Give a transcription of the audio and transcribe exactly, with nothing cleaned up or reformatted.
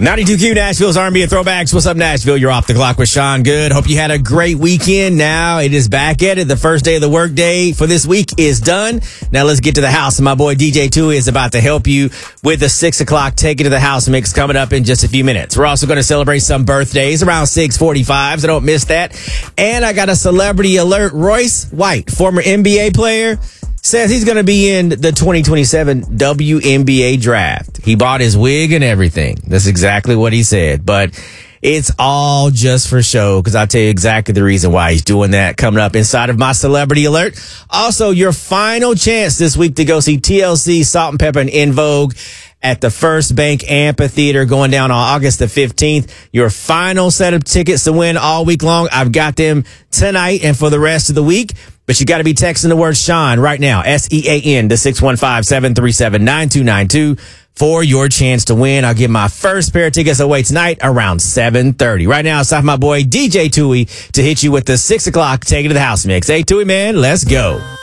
ninety-two Q, Nashville's R and B and Throwbacks. What's up, Nashville? You're off the clock with Sean Good. Hope you had a great weekend. Now it is back at it. The first day of the work day for this week is done. Now let's get to the house. And my boy D J Tui is about to help you with the six o'clock Take It to the House mix coming up in just a few minutes. We're also going to celebrate some birthdays around six forty-five, so don't miss that. And I got a celebrity alert. Royce White, former N B A player, says he's going to be in the twenty twenty-seven W N B A draft. He bought his wig and everything. That's exactly what he said. But it's all just for show, because I'll tell you exactly the reason why he's doing that coming up inside of my Celebrity Alert. Also, your final chance this week to go see T L C, Salt and Pepper, and En Vogue at the First Bank Amphitheater going down on August the fifteenth. Your final set of tickets to win all week long. I've got them tonight and for the rest of the week. But you got to be texting the word Sean right now, S E A N, to six one five, seven three seven, nine two nine two for your chance to win. I'll give my first pair of tickets away tonight around seven thirty. Right now, it's time for my boy D J Tui to hit you with the six o'clock Take It to the House mix. Hey, Tui, man, let's go.